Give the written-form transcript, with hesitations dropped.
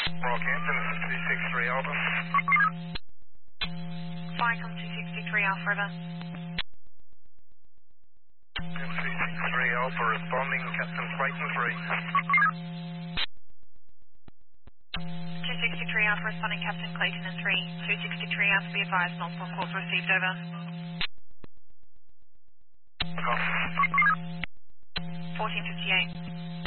Rockhampton, this is 263 Alpha. Viacom 263 Alpha River. 263 Alpha responding, Captain Clayton 3. 263 Alpha responding, Captain Clayton and 3. 263 Alpha, be advised, multiple calls received, over. Copy. 1458.